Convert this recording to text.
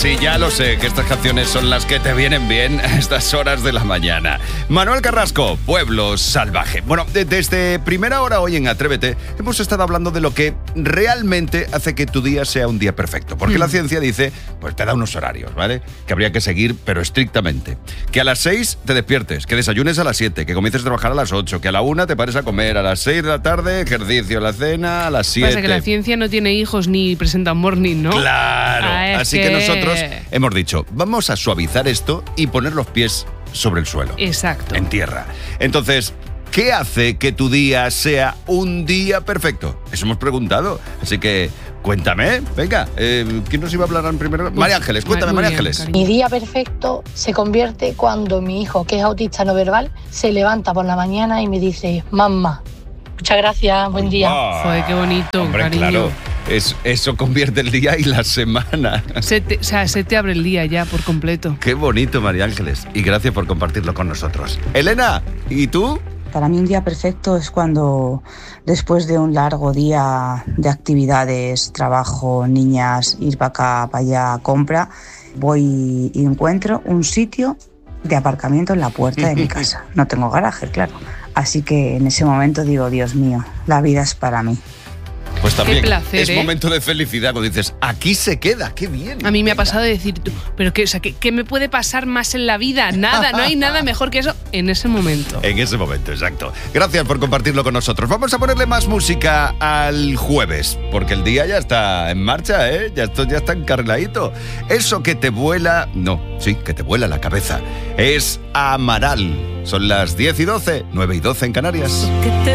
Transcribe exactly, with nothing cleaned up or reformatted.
sí, ya lo sé, que estas canciones son las que te vienen bien a estas horas de la mañana. Manuel Carrasco, Pueblo Salvaje. Bueno, de- desde primera hora hoy en Atrévete hemos estado hablando de lo que realmente hace que tu día sea un día perfecto. Porque mm. la ciencia dice, pues te da unos horarios, ¿vale? Que habría que seguir, pero estrictamente. Que a las seis te despiertes, que desayunes a las siete, que comiences a trabajar a las ocho, que a la una te pares a comer, a las seis de la tarde ejercicio, la cena a las siete. Pasa que la ciencia no tiene hijos ni presenta morning, ¿no? Claro, ah, así que... que nosotros hemos dicho, vamos a suavizar esto y poner los pies sobre el suelo. Exacto. En tierra. Entonces, ¿qué hace que tu día sea un día perfecto? Eso hemos preguntado. Así que, cuéntame, venga, eh, ¿quién nos iba a hablar en primer lugar? María Ángeles, cuéntame, María Ángeles. Mi día perfecto se convierte cuando mi hijo, que es autista no verbal, se levanta por la mañana y me dice, mamá. Muchas gracias, buen día. Oh, Joder, qué bonito, hombre, cariño. Claro, es, eso convierte el día y la semana. Se te, o sea, se te abre el día ya por completo. Qué bonito, María Ángeles. Y gracias por compartirlo con nosotros. Elena, ¿y tú? Para mí un día perfecto es cuando, después de un largo día de actividades, trabajo, niñas, ir para acá, para allá, compra, voy y encuentro un sitio de aparcamiento en la puerta de mi casa. No tengo garaje, claro. Así que en ese momento digo, Dios mío, la vida es para mí. Pues también qué placer, es ¿eh? momento de felicidad cuando dices, aquí se queda, qué bien. A mí me venga. ha pasado de decir, tú, pero qué, o sea, ¿qué, ¿qué me puede pasar más en la vida? Nada, no hay nada mejor que eso en ese momento. En ese momento, exacto. Gracias por compartirlo con nosotros. Vamos a ponerle más música al jueves, porque el día ya está en marcha, ¿eh? Ya esto ya está encarriladito. Eso que te vuela, no, sí, que te vuela la cabeza, es Amaral. Son las diez y doce, nueve y doce en Canarias. Que te